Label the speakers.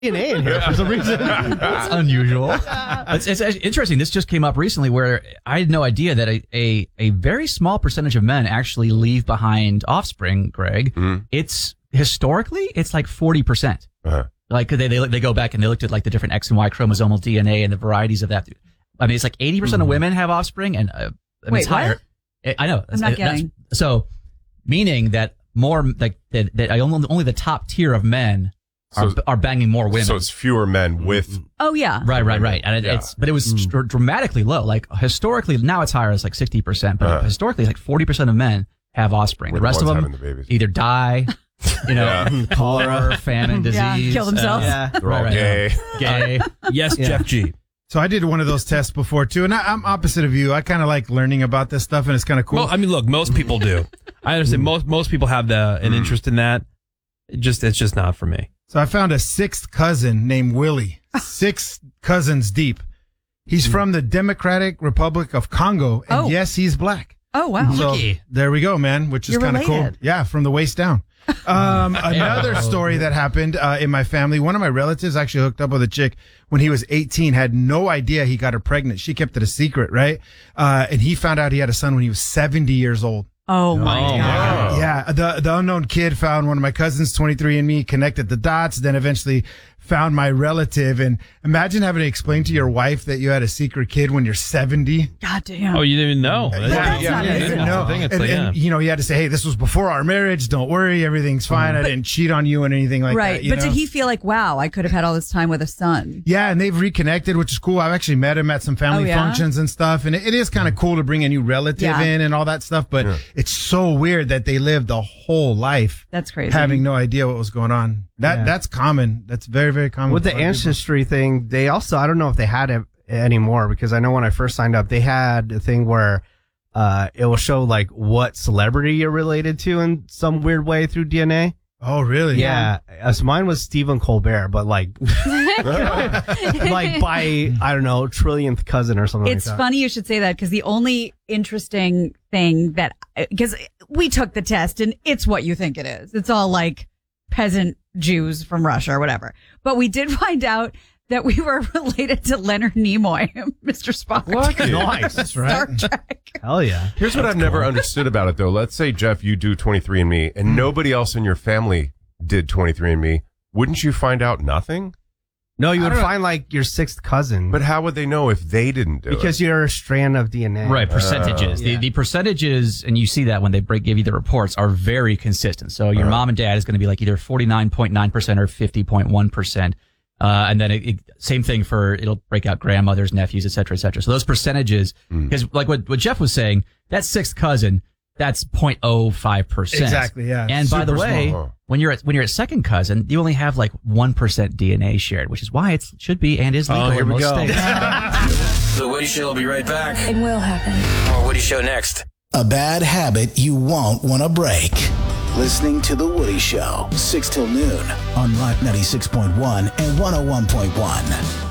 Speaker 1: DNA in here for some reason.
Speaker 2: That's unusual. It's interesting. This just came up recently where I had no idea that a very small percentage of men actually leave behind offspring, Greg. It's historically, it's like 40%. Like they go back and they looked at like the different X and Y chromosomal DNA and the varieties of that. I mean, it's like 80% of women have offspring, and I mean, it's higher. I know.
Speaker 3: I'm not getting.
Speaker 2: So, meaning that more like that only the top tier of men are banging more women.
Speaker 4: So it's fewer men with.
Speaker 3: Oh yeah.
Speaker 2: Right. And but it was dramatically low. Like historically, now it's higher. It's like 60%, but historically, like 40% of men have offspring. The rest of them either die. Cholera, famine, disease.
Speaker 3: Kill themselves.
Speaker 4: They're all gay.
Speaker 5: Yes, Jeff G.
Speaker 6: So I did one of those tests before too, and I'm opposite of you. I kind of like learning about this stuff, and it's kind of cool.
Speaker 5: Well, I mean, look, most people do. I understand. Most people have an interest in that. It's just not for me.
Speaker 6: So I found a sixth cousin named Willie, 6 cousins deep. He's from the Democratic Republic of Congo, and yes, he's black.
Speaker 3: Oh wow!
Speaker 6: So there we go, man. Which is kind of cool. Yeah, from the waist down. Another story that happened in my family. One of my relatives actually hooked up with a chick when he was 18, had no idea he got her pregnant. She kept it a secret, right? And he found out he had a son when he was 70 years old.
Speaker 3: Oh my God.
Speaker 6: Yeah. The unknown kid found one of my cousins, 23andMe, connected the dots, then eventually found my relative. And imagine having to explain to your wife that you had a secret kid when you're 70.
Speaker 3: God damn.
Speaker 5: Oh, you didn't even know.
Speaker 6: And you had to say, hey, this was before our marriage. Don't worry. Everything's fine. I didn't cheat on you and anything like that.
Speaker 3: Right. But did he feel like, wow, I could have had all this time with a son?
Speaker 6: Yeah. And they've reconnected, which is cool. I've actually met him at some family functions and stuff. And it is kind of cool to bring a new relative in and all that stuff. But it's so weird that they lived a whole life.
Speaker 3: That's crazy.
Speaker 6: Having no idea what was going on. That's common. That's very, very common.
Speaker 1: With the ancestry thing, they also, I don't know if they had it anymore, because I know when I first signed up, they had a thing where it will show like what celebrity you're related to in some weird way through DNA.
Speaker 6: Oh, really?
Speaker 1: Yeah. So mine was Stephen Colbert, but like by, I don't know, trillionth cousin or something
Speaker 3: It's
Speaker 1: like that.
Speaker 3: funny you should say that, because the only interesting thing because we took the test and it's what you think it is. It's all like peasant Jews from Russia or whatever. But we did find out that we were related to Leonard Nimoy, Mr. Spock.
Speaker 4: What?
Speaker 6: Nice. That's right.
Speaker 3: Star Trek.
Speaker 1: Hell yeah.
Speaker 4: Here's what I've never understood about it, though. Let's say, Jeff, you do 23andMe, and nobody else in your family did 23andMe. Wouldn't you find out nothing?
Speaker 1: No, you would find like your 6th cousin.
Speaker 4: But how would they know if they didn't do it?
Speaker 1: Because you're a strand of DNA.
Speaker 2: Right, percentages. The percentages, and you see that when they give you the reports, are very consistent. So your mom and dad is going to be like either 49.9% or 50.1%. And then same thing it'll break out grandmothers, nephews, et cetera, et cetera. So those percentages, because like what Jeff was saying, that 6th cousin, that's 0.05%.
Speaker 6: Exactly, yeah.
Speaker 2: And by the way,
Speaker 4: small.
Speaker 2: when you're at 2nd cousin, you only have like 1% DNA shared, which is why it should be and is legal in most states.
Speaker 7: The Woody Show will be right back.
Speaker 8: It will happen.
Speaker 7: More Woody Show next.
Speaker 9: A bad habit you won't want to break. Listening to The Woody Show, 6 till noon on Rock 96.1 and 101.1.